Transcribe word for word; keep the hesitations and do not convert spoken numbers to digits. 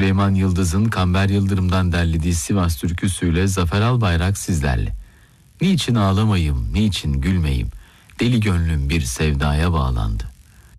Süleyman Yıldız'ın Kamber Yıldırım'dan derlediği Sivas türküsüyle Zafer Albayrak sizlerle. Niçin ağlamayım, niçin gülmeyim, deli gönlüm bir sevdaya bağlandı.